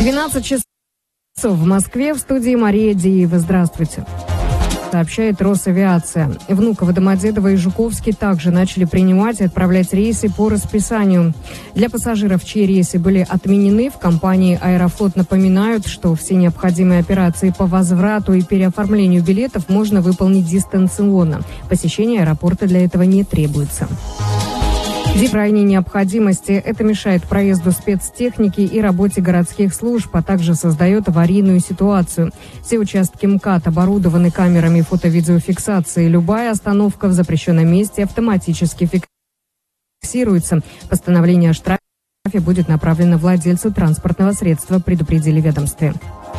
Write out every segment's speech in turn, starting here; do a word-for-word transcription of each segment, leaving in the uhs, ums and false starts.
двенадцать часов в Москве, в студии Мария Диева. Здравствуйте. Сообщает Росавиация. Внуково, Домодедово и Жуковский также начали принимать и отправлять рейсы по расписанию. Для пассажиров, чьи рейсы были отменены, в компании «Аэрофлот» напоминают, что все необходимые операции по возврату и переоформлению билетов можно выполнить дистанционно. Посещение аэропорта для этого не требуется. При крайней необходимости это мешает проезду спецтехники и работе городских служб, а также создает аварийную ситуацию. Все участки МКАД оборудованы камерами фото-видеофиксации. Любая остановка в запрещенном месте автоматически фиксируется. Постановление о штрафе будет направлено владельцу транспортного средства, предупредили в ведомстве.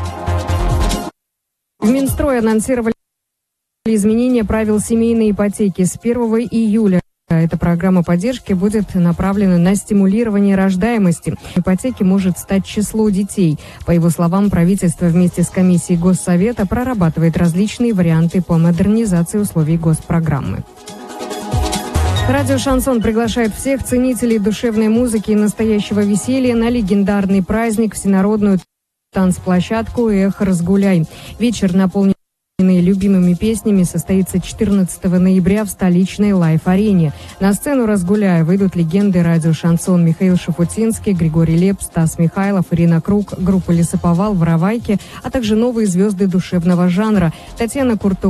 В Минстрое анонсировали изменения правил семейной ипотеки с первого июля. Эта программа поддержки будет направлена на стимулирование рождаемости. В ипотеке может стать число детей. По его словам, правительство вместе с комиссией Госсовета прорабатывает различные варианты по модернизации условий госпрограммы. Радио «Шансон» приглашает всех ценителей душевной музыки и настоящего веселья на легендарный праздник, всенародную танцплощадку «Эх, разгуляй». Вечер наполнен любимыми песнями состоится четырнадцатого ноября в столичной лайф-арене. На сцену «Разгуляя» выйдут легенды радио «Шансон» Михаил Шафутинский, Григорий Лепс, Стас Михайлов, Ирина Круг, группа «Лесоповал», «Воровайки», а также новые звезды душевного жанра Татьяна Куртова,